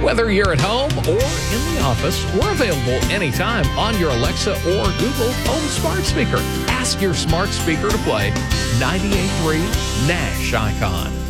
Whether you're at home or in the office, we're available anytime on your Alexa or Google Home smart speaker. Ask your smart speaker to play 98.3 Nash Icon.